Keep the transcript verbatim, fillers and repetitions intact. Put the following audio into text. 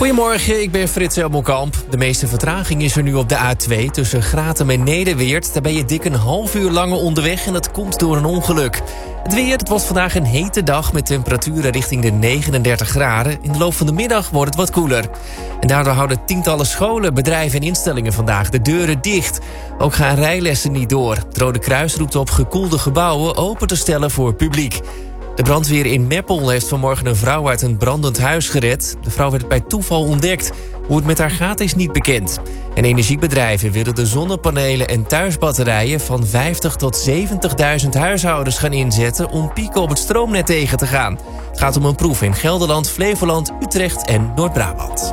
Goedemorgen, ik ben Frits Helmelkamp. De meeste vertraging is er nu op de A twee tussen Gratum en Nederweert. Daar ben je dik een half uur langer onderweg en dat komt door een ongeluk. Het weer, het was vandaag een hete dag met temperaturen richting de negenendertig graden. In de loop van de middag wordt het wat koeler. En daardoor houden tientallen scholen, bedrijven en instellingen vandaag de deuren dicht. Ook gaan rijlessen niet door. Het Rode Kruis roept op gekoelde gebouwen open te stellen voor publiek. De brandweer in Meppel heeft vanmorgen een vrouw uit een brandend huis gered. De vrouw werd bij toeval ontdekt. Hoe het met haar gaat is niet bekend. En energiebedrijven willen de zonnepanelen en thuisbatterijen van vijftig tot zeventigduizend huishoudens gaan inzetten om pieken op het stroomnet tegen te gaan. Het gaat om een proef in Gelderland, Flevoland, Utrecht en Noord-Brabant.